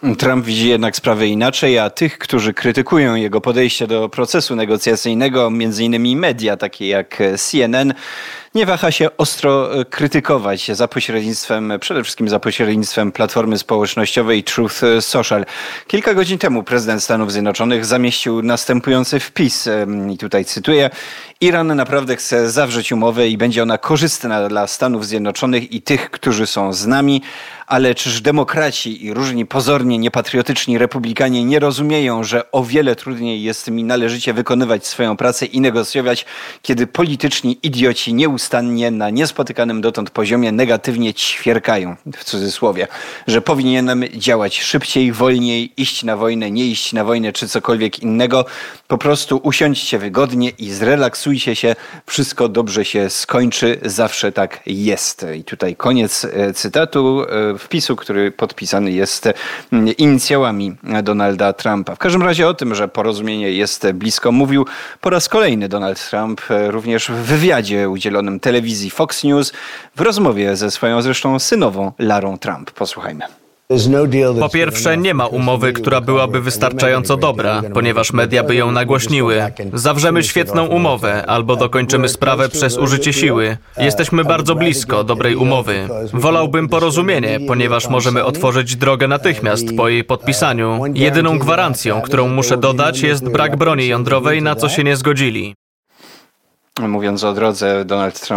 Trump widzi jednak sprawę inaczej, a tych, którzy krytykują jego podejście do procesu negocjacyjnego, między innymi media takie jak CNN, nie waha się ostro krytykować przede wszystkim za pośrednictwem platformy społecznościowej Truth Social. Kilka godzin temu prezydent Stanów Zjednoczonych zamieścił następujący wpis, i tutaj cytuję: Iran naprawdę chce zawrzeć umowę i będzie ona korzystna dla Stanów Zjednoczonych i tych, którzy są z nami, ale czyż demokraci i różni pozornie niepatriotyczni republikanie nie rozumieją, że o wiele trudniej jest mi należycie wykonywać swoją pracę i negocjować, kiedy polityczni idioci nieustannie na niespotykanym dotąd poziomie negatywnie ćwierkają, w cudzysłowie, że powinienem działać szybciej, wolniej, iść na wojnę, nie iść na wojnę czy cokolwiek innego. Po prostu usiądźcie wygodnie i zrelaksujcie się, wszystko dobrze się skończy, zawsze tak jest. I tutaj koniec cytatu, wpisu, który podpisany jest inicjałami Donalda Trumpa. W każdym razie o tym, że porozumienie jest blisko, mówił po raz kolejny Donald Trump, również w wywiadzie udzielonym telewizji Fox News, w rozmowie ze swoją zresztą synową Larą Trump. Posłuchajmy. Po pierwsze, nie ma umowy, która byłaby wystarczająco dobra, ponieważ media by ją nagłośniły. Zawrzemy świetną umowę, albo dokończymy sprawę przez użycie siły. Jesteśmy bardzo blisko dobrej umowy. Wolałbym porozumienie, ponieważ możemy otworzyć drogę natychmiast po jej podpisaniu. Jedyną gwarancją, którą muszę dodać, jest brak broni jądrowej, na co się nie zgodzili. Mówiąc o drodze,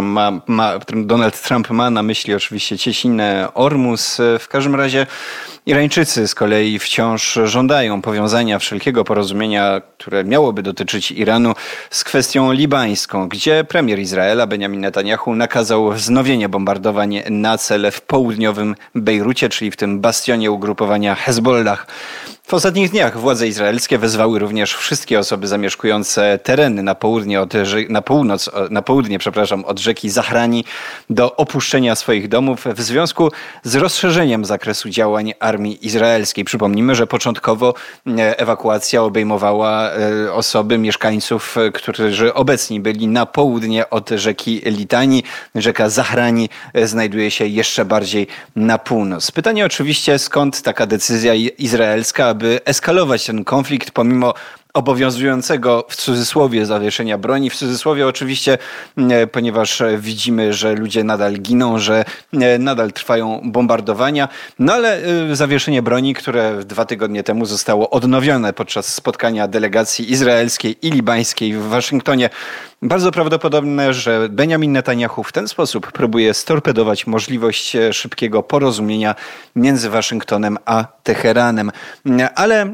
Donald Trump ma na myśli oczywiście cieśninę Ormus. W każdym razie Irańczycy z kolei wciąż żądają powiązania wszelkiego porozumienia, które miałoby dotyczyć Iranu, z kwestią libańską, gdzie premier Izraela Benjamin Netanyahu nakazał wznowienie bombardowań na cele w południowym Bejrucie, czyli w tym bastionie ugrupowania Hezbollah. W ostatnich dniach władze izraelskie wezwały również wszystkie osoby zamieszkujące tereny na południe od rzeki Zahrani do opuszczenia swoich domów w związku z rozszerzeniem zakresu działań armii izraelskiej. Przypomnijmy, że początkowo ewakuacja obejmowała osoby, mieszkańców, którzy obecni byli na południe od rzeki Litani. Rzeka Zahrani znajduje się jeszcze bardziej na północ. Pytanie oczywiście, skąd taka decyzja izraelska, aby eskalować ten konflikt pomimo obowiązującego w cudzysłowie zawieszenia broni. W cudzysłowie oczywiście, ponieważ widzimy, że ludzie nadal giną, że nadal trwają bombardowania. No ale zawieszenie broni, które 2 tygodnie temu zostało odnowione podczas spotkania delegacji izraelskiej i libańskiej w Waszyngtonie. Bardzo prawdopodobne, że Benjamin Netanyahu w ten sposób próbuje storpedować możliwość szybkiego porozumienia między Waszyngtonem a Teheranem. Ale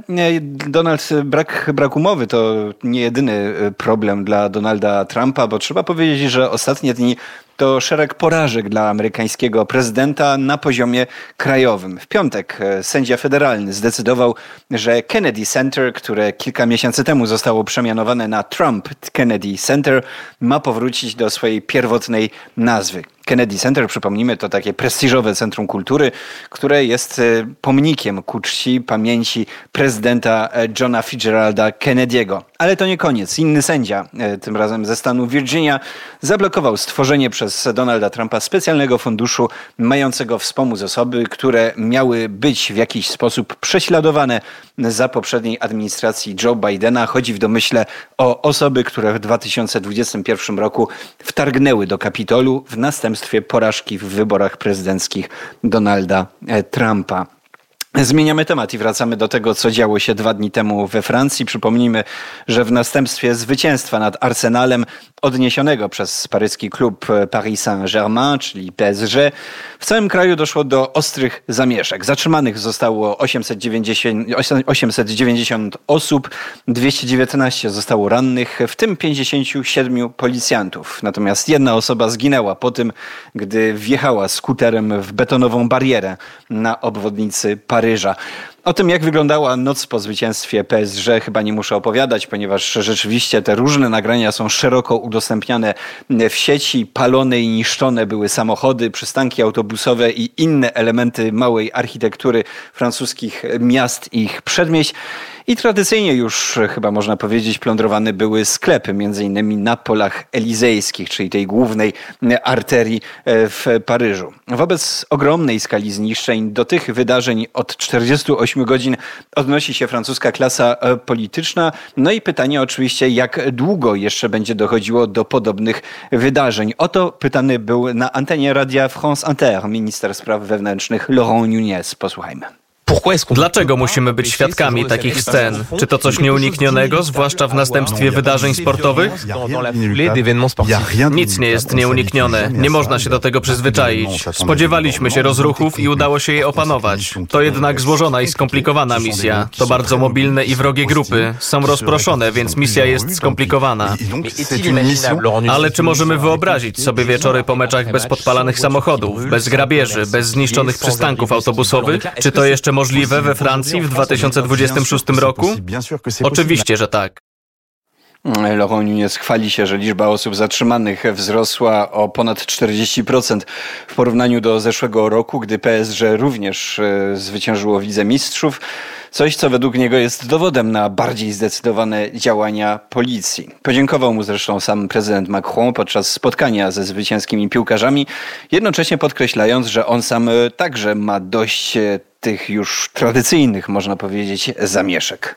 brak umowy to nie jedyny problem dla Donalda Trumpa, bo trzeba powiedzieć, że ostatnie dni to szereg porażek dla amerykańskiego prezydenta na poziomie krajowym. W piątek sędzia federalny zdecydował, że Kennedy Center, które kilka miesięcy temu zostało przemianowane na Trump Kennedy Center, ma powrócić do swojej pierwotnej nazwy. Kennedy Center, przypomnijmy, to takie prestiżowe centrum kultury, które jest pomnikiem ku czci pamięci prezydenta Johna Fitzgeralda Kennedy'ego. Ale to nie koniec. Inny sędzia, tym razem ze stanu Virginia, zablokował stworzenie przez Donalda Trumpa specjalnego funduszu mającego wspomóc osoby, które miały być w jakiś sposób prześladowane za poprzedniej administracji Joe Bidena. Chodzi w domyśle o osoby, które w 2021 roku wtargnęły do Kapitolu w następstwie porażki w wyborach prezydenckich Donalda Trumpa. Zmieniamy temat i wracamy do tego, co działo się 2 dni temu we Francji. Przypomnijmy, że w następstwie zwycięstwa nad Arsenalem odniesionego przez paryski klub Paris Saint-Germain, czyli PSG, w całym kraju doszło do ostrych zamieszek. Zatrzymanych zostało 890 osób, 219 zostało rannych, w tym 57 policjantów. Natomiast 1 osoba zginęła po tym, gdy wjechała skuterem w betonową barierę na obwodnicy Paryża. O tym, jak wyglądała noc po zwycięstwie PSG, chyba nie muszę opowiadać, ponieważ rzeczywiście te różne nagrania są szeroko udostępniane w sieci. Palone i niszczone były samochody, przystanki autobusowe i inne elementy małej architektury francuskich miast i ich przedmieść. I tradycyjnie już chyba można powiedzieć plądrowane były sklepy, między innymi na polach elizejskich, czyli tej głównej arterii w Paryżu. Wobec ogromnej skali zniszczeń do tych wydarzeń od 48 8 godzin odnosi się francuska klasa polityczna. No i pytanie oczywiście, jak długo jeszcze będzie dochodziło do podobnych wydarzeń. O to pytany był na antenie Radia France Inter minister spraw wewnętrznych Laurent Nunez. Posłuchajmy. Dlaczego musimy być świadkami takich scen? Czy to coś nieuniknionego, zwłaszcza w następstwie wydarzeń sportowych? Nic nie jest nieuniknione. Nie można się do tego przyzwyczaić. Spodziewaliśmy się rozruchów i udało się je opanować. To jednak złożona i skomplikowana misja. To bardzo mobilne i wrogie grupy. Są rozproszone, więc misja jest skomplikowana. Ale czy możemy wyobrazić sobie wieczory po meczach bez podpalanych samochodów, bez grabieży, bez zniszczonych przystanków autobusowych? Czy to jeszcze możliwe we Francji w 2026 roku? Oczywiście, że tak. Laurent Nunez chwali się, że liczba osób zatrzymanych wzrosła o ponad 40% w porównaniu do zeszłego roku, gdy PSG również zwyciężyło w Lidze Mistrzów. Coś, co według niego jest dowodem na bardziej zdecydowane działania policji. Podziękował mu zresztą sam prezydent Macron podczas spotkania ze zwycięskimi piłkarzami, jednocześnie podkreślając, że on sam także ma dość tych już tradycyjnych, można powiedzieć, zamieszek.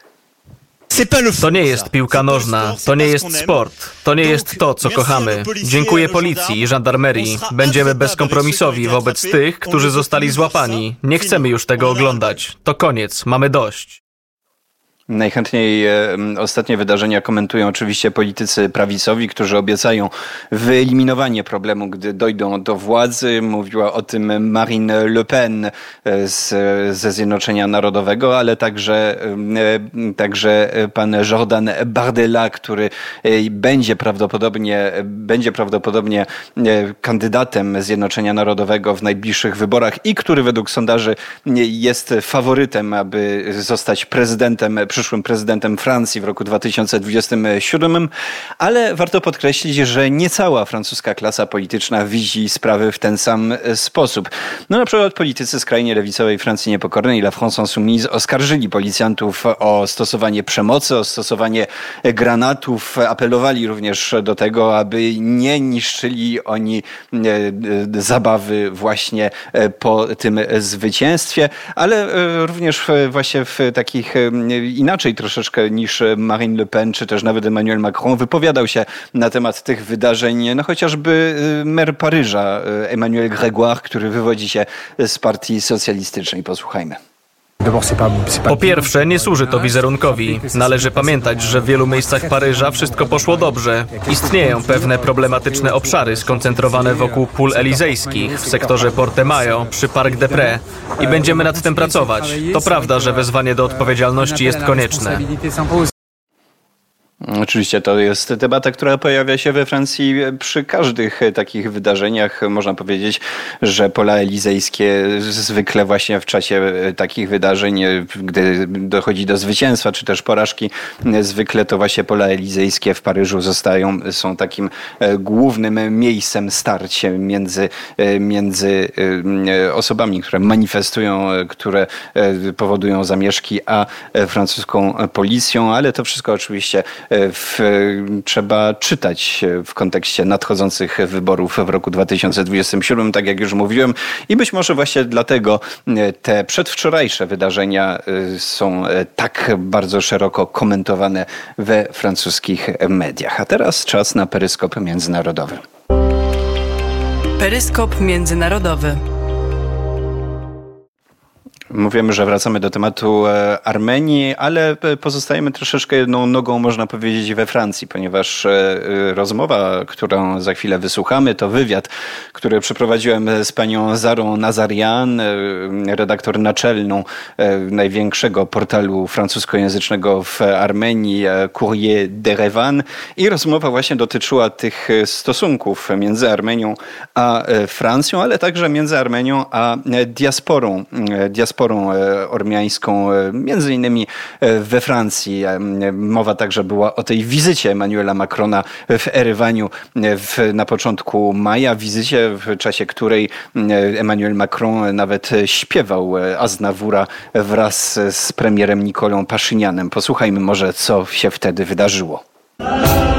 To nie jest piłka nożna, to nie jest sport, to nie jest to, co kochamy. Dziękuję policji i żandarmerii. Będziemy bezkompromisowi wobec tych, którzy zostali złapani. Nie chcemy już tego oglądać. To koniec, mamy dość. Najchętniej ostatnie wydarzenia komentują oczywiście politycy prawicowi, którzy obiecają wyeliminowanie problemu, gdy dojdą do władzy. Mówiła o tym Marine Le Pen ze Zjednoczenia Narodowego, ale także pan Jordan Bardella, który będzie prawdopodobnie kandydatem Zjednoczenia Narodowego w najbliższych wyborach i który według sondaży jest faworytem, aby zostać przyszłym prezydentem Francji w roku 2027, ale warto podkreślić, że nie cała francuska klasa polityczna widzi sprawy w ten sam sposób. No na przykład politycy skrajnie lewicowej Francji Niepokornej, La France Insoumise, oskarżyli policjantów o stosowanie przemocy, o stosowanie granatów. Apelowali również do tego, aby nie niszczyli oni zabawy właśnie po tym zwycięstwie, ale również właśnie w takich inaczej troszeczkę niż Marine Le Pen, czy też nawet Emmanuel Macron wypowiadał się na temat tych wydarzeń, no chociażby mer Paryża, Emmanuel Grégoire, który wywodzi się z partii socjalistycznej. Posłuchajmy. Po pierwsze, nie służy to wizerunkowi. Należy pamiętać, że w wielu miejscach Paryża wszystko poszło dobrze. Istnieją pewne problematyczne obszary skoncentrowane wokół pól elizejskich, w sektorze Porte-Maillot, przy Parc des Prés i będziemy nad tym pracować. To prawda, że wezwanie do odpowiedzialności jest konieczne. Oczywiście to jest debata, która pojawia się we Francji przy każdych takich wydarzeniach. Można powiedzieć, że pola elizejskie zwykle właśnie w czasie takich wydarzeń, gdy dochodzi do zwycięstwa czy też porażki, zwykle to właśnie pola elizejskie w Paryżu są takim głównym miejscem starcia między osobami, które manifestują, które powodują zamieszki, a francuską policją, ale to wszystko oczywiście trzeba czytać w kontekście nadchodzących wyborów w roku 2027, tak jak już mówiłem. I być może właśnie dlatego te przedwczorajsze wydarzenia są tak bardzo szeroko komentowane we francuskich mediach. A teraz czas na peryskop międzynarodowy. Peryskop międzynarodowy. Mówimy, że wracamy do tematu Armenii, ale pozostajemy troszeczkę jedną nogą, można powiedzieć, we Francji, ponieważ rozmowa, którą za chwilę wysłuchamy, to wywiad, który przeprowadziłem z panią Zarą Nazarian, redaktor naczelną największego portalu francuskojęzycznego w Armenii, Courrier d'Erevan. I rozmowa właśnie dotyczyła tych stosunków między Armenią a Francją, ale także między Armenią a diasporą ormiańską, między innymi we Francji. Mowa także była o tej wizycie Emmanuela Macrona w Erywaniu na początku maja, wizycie, w czasie której Emmanuel Macron nawet śpiewał Aznavoura wraz z premierem Nikolą Paszynianem. Posłuchajmy może, co się wtedy wydarzyło.